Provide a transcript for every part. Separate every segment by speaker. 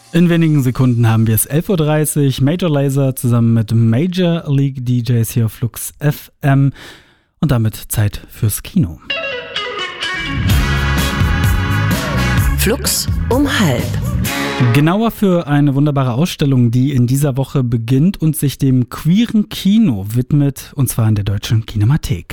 Speaker 1: In wenigen Sekunden haben wir es 11.30 Uhr, Major Lazer zusammen mit Major League DJs hier auf Flux FM und damit Zeit fürs Kino.
Speaker 2: Flux um halb.
Speaker 1: Genauer für eine wunderbare Ausstellung, die in dieser Woche beginnt und sich dem queeren Kino widmet, und zwar in der Deutschen Kinemathek.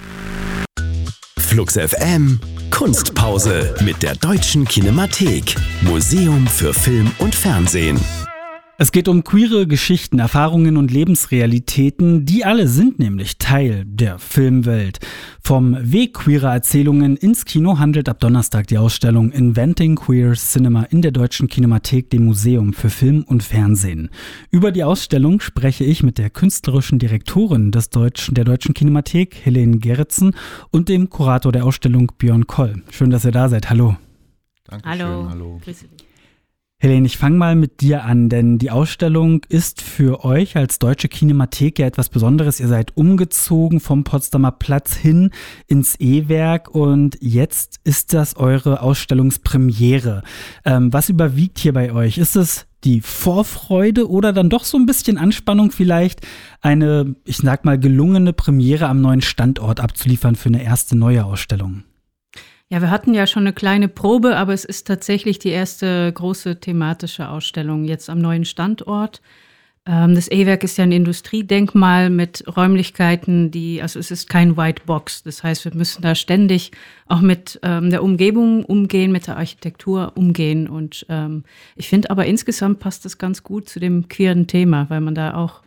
Speaker 3: Flux FM Kunstpause mit der Deutschen Kinemathek, Museum für Film und Fernsehen.
Speaker 1: Es geht um queere Geschichten, Erfahrungen und Lebensrealitäten, die alle sind nämlich Teil der Filmwelt. Vom Weg queerer Erzählungen ins Kino handelt ab Donnerstag die Ausstellung Inventing Queer Cinema in der Deutschen Kinemathek, dem Museum für Film und Fernsehen. Über die Ausstellung spreche ich mit der künstlerischen Direktorin der Deutschen Kinemathek, Helene Gerritsen, und dem Kurator der Ausstellung, Björn Koll. Schön, dass ihr da seid. Hallo.
Speaker 4: Dankeschön. Hallo. Grüße dich.
Speaker 1: Helene, ich fange mal mit dir an, denn die Ausstellung ist für euch als Deutsche Kinemathek ja etwas Besonderes. Ihr seid umgezogen vom Potsdamer Platz hin ins E-Werk und jetzt ist das eure Ausstellungspremiere. Was überwiegt hier bei euch? Ist es die Vorfreude oder dann doch so ein bisschen Anspannung, vielleicht eine, ich sag mal, gelungene Premiere am neuen Standort abzuliefern für eine erste neue Ausstellung?
Speaker 4: Ja, wir hatten ja schon eine kleine Probe, aber es ist tatsächlich die erste große thematische Ausstellung jetzt am neuen Standort. Das E-Werk ist ja ein Industriedenkmal mit Räumlichkeiten, also es ist kein White Box. Das heißt, wir müssen da ständig auch mit der Umgebung umgehen, mit der Architektur umgehen. Und ich finde aber insgesamt passt das ganz gut zu dem queeren Thema, weil man da auch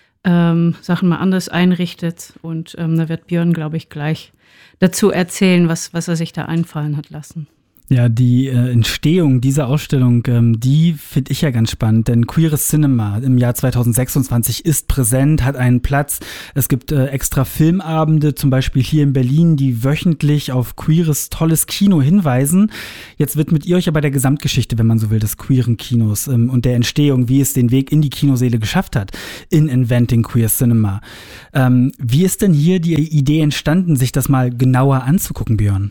Speaker 4: Sachen mal anders einrichtet. Und da wird Björn, glaube ich, gleich dazu erzählen, was er sich da einfallen hat lassen.
Speaker 1: Ja, die Entstehung dieser Ausstellung, die finde ich ja ganz spannend, denn queeres Cinema im Jahr 2026 ist präsent, hat einen Platz. Es gibt extra Filmabende, zum Beispiel hier in Berlin, die wöchentlich auf queeres, tolles Kino hinweisen. Jetzt widmet ihr euch aber der Gesamtgeschichte, wenn man so will, des queeren Kinos und der Entstehung, wie es den Weg in die Kinosäle geschafft hat, in Inventing Queer Cinema. Wie ist denn hier die Idee entstanden, sich das mal genauer anzugucken, Björn?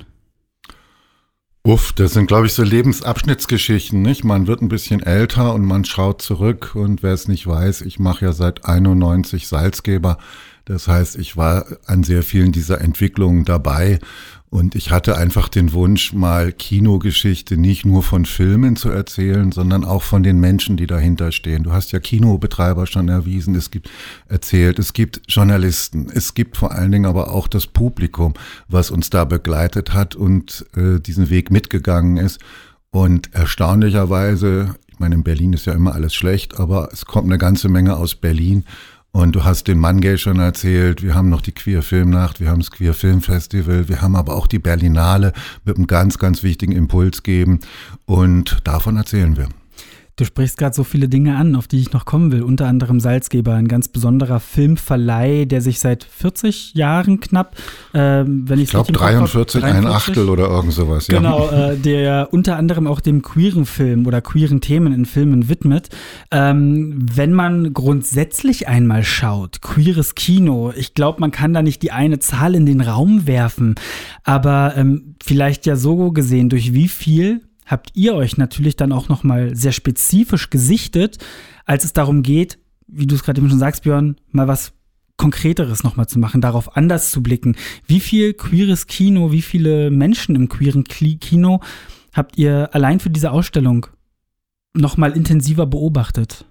Speaker 5: Das sind, glaube ich, so Lebensabschnittsgeschichten, nicht? Man wird ein bisschen älter und man schaut zurück und wer es nicht weiß, ich mache ja seit 91 Salzgeber. Das heißt, ich war an sehr vielen dieser Entwicklungen dabei und ich hatte einfach den Wunsch, mal Kinogeschichte nicht nur von Filmen zu erzählen, sondern auch von den Menschen, die dahinter stehen. Du hast ja Kinobetreiber schon erwiesen, es gibt Journalisten, es gibt vor allen Dingen aber auch das Publikum, was uns da begleitet hat und diesen Weg mitgegangen ist. Und erstaunlicherweise, ich meine, in Berlin ist ja immer alles schlecht, aber es kommt eine ganze Menge aus Berlin. Und du hast den Mangay schon erzählt, wir haben noch die Queer Filmnacht, wir haben das Queer Film Festival, wir haben aber auch die Berlinale mit einem ganz, ganz wichtigen Impuls geben und davon erzählen wir.
Speaker 1: Du sprichst gerade so viele Dinge an, auf die ich noch kommen will. Unter anderem Salzgeber, ein ganz besonderer Filmverleih, der sich seit 40 Jahren knapp, wenn ich glaube
Speaker 5: 43, ein Achtel oder irgend sowas. Ja.
Speaker 1: Genau, der unter anderem auch dem queeren Film oder queeren Themen in Filmen widmet. Wenn man grundsätzlich einmal schaut, queeres Kino, ich glaube, man kann da nicht die eine Zahl in den Raum werfen, aber vielleicht ja so gesehen, durch wie viel habt ihr euch natürlich dann auch nochmal sehr spezifisch gesichtet, als es darum geht, wie du es gerade eben schon sagst, Björn, mal was Konkreteres nochmal zu machen, darauf anders zu blicken. Wie viel queeres Kino, wie viele Menschen im queeren Kino habt ihr allein für diese Ausstellung nochmal intensiver beobachtet?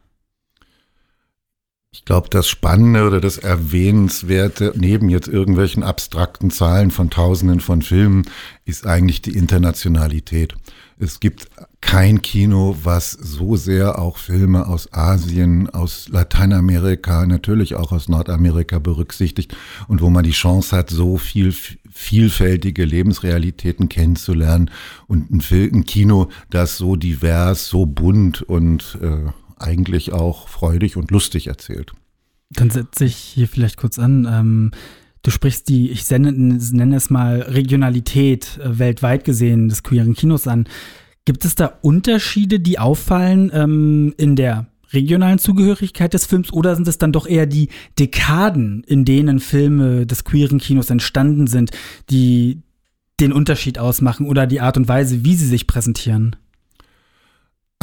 Speaker 5: Ich glaube, das Spannende oder das Erwähnenswerte neben jetzt irgendwelchen abstrakten Zahlen von Tausenden von Filmen ist eigentlich die Internationalität. Es gibt kein Kino, was so sehr auch Filme aus Asien, aus Lateinamerika, natürlich auch aus Nordamerika berücksichtigt und wo man die Chance hat, so vielfältige Lebensrealitäten kennenzulernen und ein Kino, das so divers, so bunt und eigentlich auch freudig und lustig erzählt.
Speaker 1: Dann setze ich hier vielleicht kurz an. Du sprichst ich nenne es mal Regionalität weltweit gesehen des queeren Kinos an. Gibt es da Unterschiede, die auffallen in der regionalen Zugehörigkeit des Films oder sind es dann doch eher die Dekaden, in denen Filme des queeren Kinos entstanden sind, die den Unterschied ausmachen oder die Art und Weise, wie sie sich präsentieren?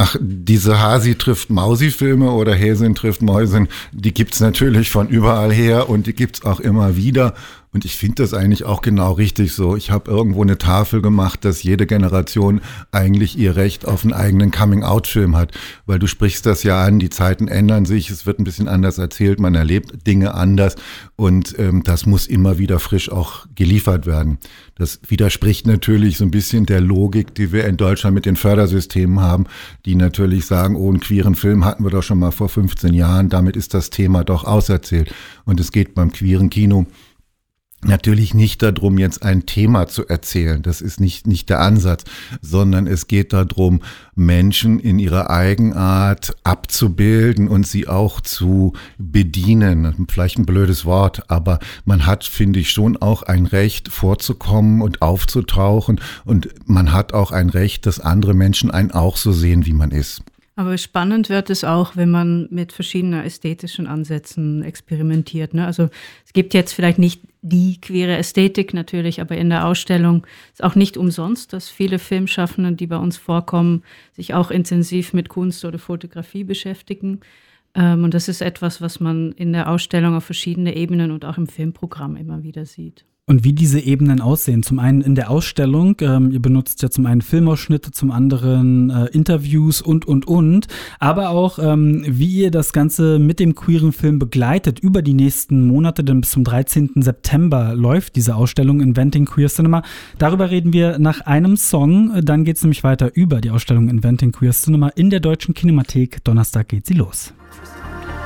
Speaker 5: Ach, diese Hasi trifft Mausi-Filme oder Häsin trifft Mäusin, die gibt's natürlich von überall her und die gibt's auch immer wieder. Und ich finde das eigentlich auch genau richtig so. Ich habe irgendwo eine Tafel gemacht, dass jede Generation eigentlich ihr Recht auf einen eigenen Coming-out-Film hat. Weil du sprichst das ja an, die Zeiten ändern sich, es wird ein bisschen anders erzählt, man erlebt Dinge anders und das muss immer wieder frisch auch geliefert werden. Das widerspricht natürlich so ein bisschen der Logik, die wir in Deutschland mit den Fördersystemen haben, die natürlich sagen, oh, einen queeren Film hatten wir doch schon mal vor 15 Jahren, damit ist das Thema doch auserzählt. Und es geht beim queeren Kino natürlich nicht darum, jetzt ein Thema zu erzählen. Das ist nicht der Ansatz, sondern es geht darum, Menschen in ihrer Eigenart abzubilden und sie auch zu bedienen. Vielleicht ein blödes Wort, aber man hat, finde ich, schon auch ein Recht, vorzukommen und aufzutauchen. Und man hat auch ein Recht, dass andere Menschen einen auch so sehen, wie man ist.
Speaker 4: Aber spannend wird es auch, wenn man mit verschiedenen ästhetischen Ansätzen experimentiert, ne? Also es gibt jetzt vielleicht nicht die queere Ästhetik natürlich, aber in der Ausstellung ist auch nicht umsonst, dass viele Filmschaffende, die bei uns vorkommen, sich auch intensiv mit Kunst oder Fotografie beschäftigen. Und das ist etwas, was man in der Ausstellung auf verschiedene Ebenen und auch im Filmprogramm immer wieder sieht.
Speaker 1: Und wie diese Ebenen aussehen. Zum einen in der Ausstellung, ihr benutzt ja zum einen Filmausschnitte, zum anderen Interviews und. Aber auch, wie ihr das Ganze mit dem queeren Film begleitet über die nächsten Monate, denn bis zum 13. September läuft diese Ausstellung Inventing Queer Cinema. Darüber reden wir nach einem Song. Dann geht es nämlich weiter über die Ausstellung Inventing Queer Cinema in der Deutschen Kinemathek. Donnerstag geht sie los.